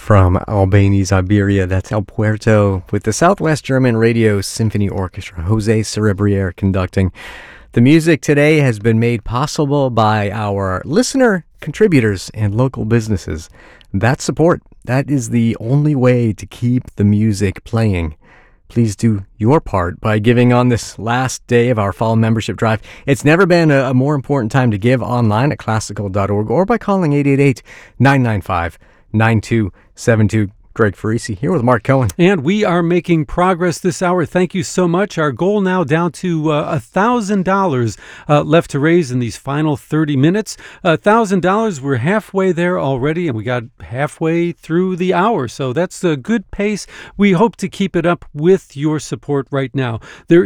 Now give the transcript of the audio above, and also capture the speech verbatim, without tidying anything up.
From Albanese, Iberia, that's El Puerto, with the Southwest German Radio Symphony Orchestra, Jose Cerebriere conducting. The music today has been made possible by our listener contributors and local businesses. That support, that is the only way to keep the music playing. Please do your part by giving on this last day of our fall membership drive. It's never been a, a more important time to give online at classical dot org or by calling eight eight eight, nine nine five, nine two seven two. Greg Farisi here with Mark Cohen. And we are making progress this hour. Thank you so much. Our goal now down to uh, one thousand dollars uh, left to raise in these final thirty minutes. one thousand dollars, we're halfway there already, and we got halfway through the hour. So that's a good pace. We hope to keep it up with your support right now. There